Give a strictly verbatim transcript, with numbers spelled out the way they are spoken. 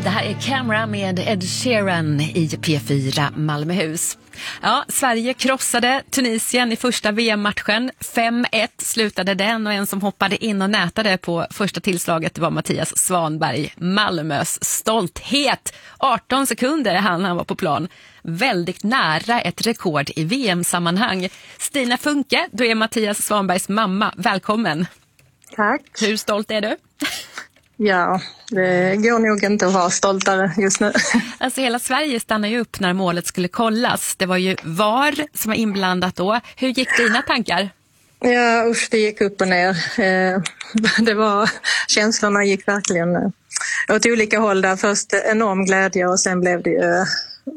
Det här är Camera med Ed Sheeran i P fyra Malmöhus. Ja, Sverige krossade Tunisien i första V M-matchen. fem ett slutade den och en som hoppade in och nätade på första tillslaget var Mattias Svanberg. Malmös stolthet. arton sekunder han, han var på plan. Väldigt nära ett rekord i V M-sammanhang. Stina Funke, du är Mattias Svanbergs mamma. Välkommen. Tack. Hur stolt är du? Ja, det går nog inte att vara stoltare just nu. Alltså hela Sverige stannade ju upp när målet skulle kollas. Det var ju V A R som var inblandat då. Hur gick dina tankar? Ja, usch, det gick upp och ner. Det var, känslorna gick verkligen åt olika håll där. Först enorm glädje och sen blev det ju